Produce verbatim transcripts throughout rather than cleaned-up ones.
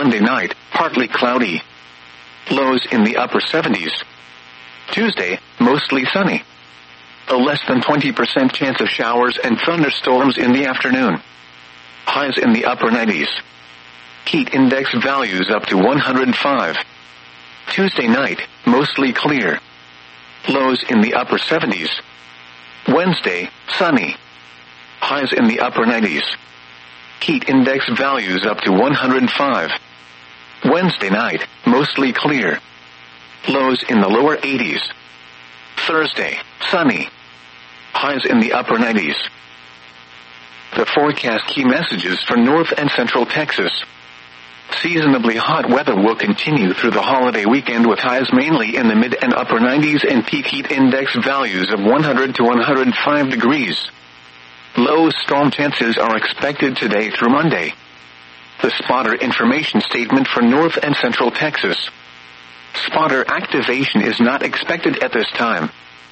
Monday night, partly cloudy. Lows in the upper seventies. Tuesday, mostly sunny. A less than twenty percent chance of showers and thunderstorms in the afternoon. Highs in the upper nineties. Heat index values up to one hundred five. Tuesday night, mostly clear. Lows in the upper seventies. Wednesday, sunny. Highs in the upper nineties. Heat index values up to one hundred five. Wednesday night, mostly clear. Lows in the lower eighties. Thursday, sunny. Highs in the upper nineties. The forecast key messages for North and Central Texas. Seasonably hot weather will continue through the holiday weekend with highs mainly in the mid and upper nineties and peak heat index values of one hundred to one hundred five degrees. Low storm chances are expected today through Monday. The spotter information statement for North and Central Texas. Spotter activation is not expected at this time.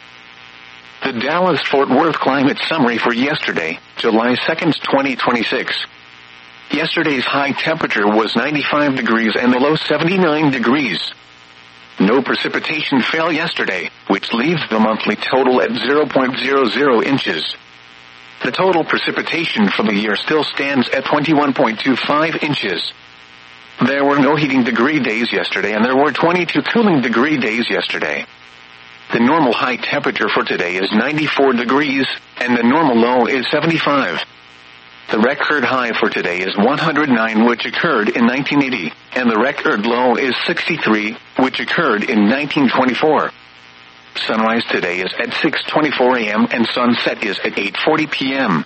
The Dallas-Fort Worth climate summary for yesterday, July second, twenty twenty-six. Yesterday's high temperature was ninety-five degrees and the low seventy-nine degrees. No precipitation fell yesterday, which leaves the monthly total at zero point zero zero inches. The total precipitation for the year still stands at twenty-one point two five inches. There were no heating degree days yesterday and there were twenty-two cooling degree days yesterday. The normal high temperature for today is ninety-four degrees, and the normal low is seventy-five. The record high for today is one hundred nine, which occurred in nineteen eighty, and the record low is sixty-three, which occurred in nineteen twenty-four. Sunrise today is at six twenty-four a m and sunset is at eight forty p m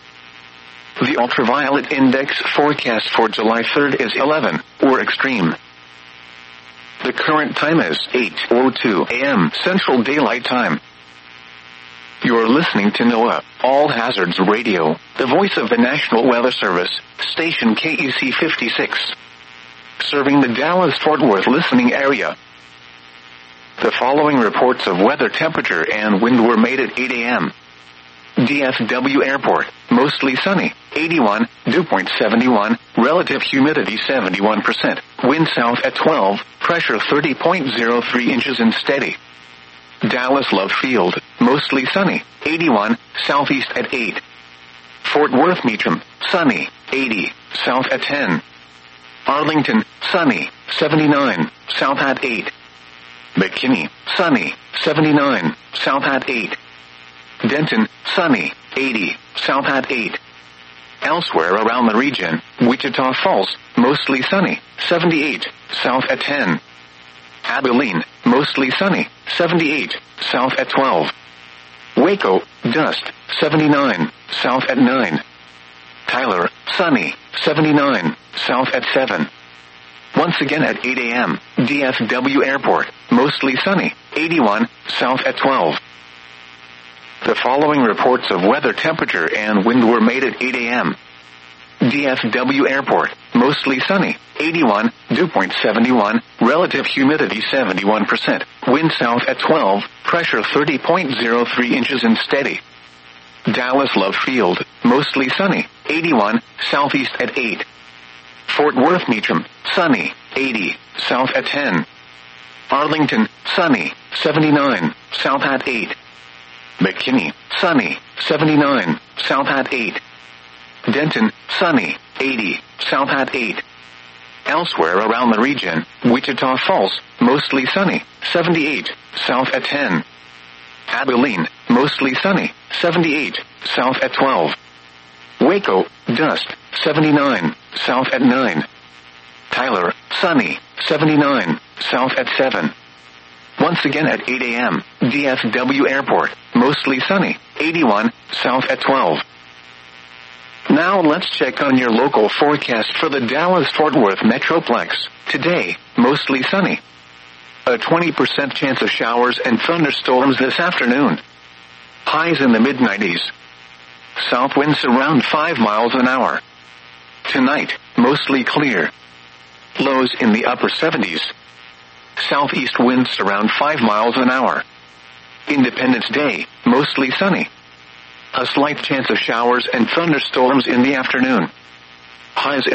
The ultraviolet index forecast for July third is eleven, or extreme. The current time is eight oh two a m Central Daylight Time. You're listening to NOAA, All Hazards Radio, the voice of the National Weather Service, station K E C fifty-six. Serving the Dallas-Fort Worth listening area. The following reports of weather, temperature, and wind were made at eight a m D F W Airport, mostly sunny, eighty-one, dew point seventy-one, relative humidity seventy-one percent, wind south at twelve, pressure thirty point zero three inches and steady. Dallas Love Field, mostly sunny, eighty-one, southeast at eight. Fort Worth Meacham, sunny, eighty, south at ten. Arlington, sunny, seventy-nine, south at eight. McKinney, sunny, seventy-nine, south at eight. Denton, sunny, eighty, south at eight. Elsewhere around the region, Wichita Falls, mostly sunny, seventy-eight, south at ten. Abilene, mostly sunny, seventy-eight, south at twelve. Waco, dust, seventy-nine, south at nine. Tyler, sunny, seventy-nine, south at seven. Once again at eight a m, D F W Airport, mostly sunny, eighty-one, south at twelve. The following reports of weather, temperature, and wind were made at eight a m D F W Airport, mostly sunny, eighty-one, dew point seventy-one, relative humidity seventy-one percent, wind south at twelve, pressure thirty point zero three inches and steady. Dallas Love Field, mostly sunny, eighty-one, southeast at eight. Fort Worth Meacham, sunny, eighty, south at ten. Arlington, sunny, seventy-nine, south at eight. McKinney, sunny, seventy-nine, south at eight. Denton, sunny, eighty, south at eight. Elsewhere around the region, Wichita Falls, mostly sunny, seventy-eight, south at ten. Abilene, mostly sunny, seventy-eight, south at twelve. Waco, dust, seventy-nine, south at nine. Tyler, sunny, seventy-nine, south at seven. Once again at eight a m, D F W Airport, mostly sunny, eighty-one, south at twelve. Now let's check on your local forecast for the Dallas-Fort Worth Metroplex. Today, mostly sunny. A twenty percent chance of showers and thunderstorms this afternoon. Highs in the mid nineties. South winds around five miles an hour. Tonight, mostly clear. Lows in the upper seventies. Southeast winds around five miles an hour. Independence Day, mostly sunny. A slight chance of showers and thunderstorms in the afternoon. Highs